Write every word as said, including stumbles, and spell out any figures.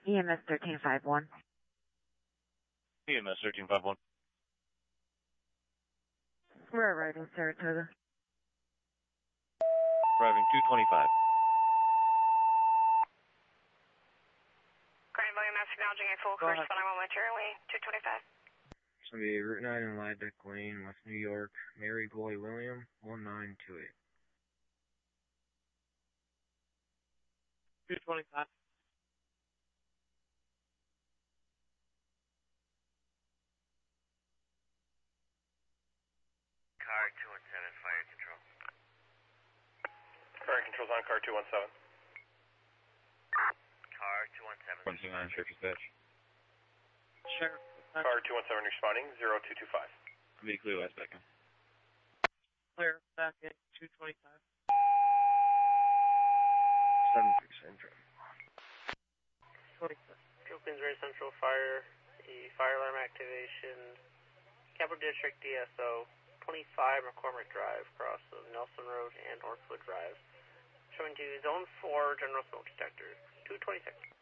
E M S thirteen five one. E M S thirteen five one. We're arriving Saratoga. Arriving two twenty-five. Grand volume mass acknowledging a full course, but I won't materially, two twenty-five. It's going to be Route nine in Lideck Lane, West New York, Mary Boy William, one nine two eight. two twenty-five. Car two one seven, fire control. Fire control's on car two one seven. Car two one seven. one two nine, Sheriff Dispatch. Sheriff. Car two one seven responding, zero two two five. Be clear, West Beckham. Clear, back in two twenty-five. seven three Syndrome. twenty-five. Philippines Ray Central Fire, the fire alarm activation, Capital District D S O, twenty-five McCormick Drive, across of Nelson Road and Northwood Drive. Showing to Zone four General Smoke Detector, two twenty-six.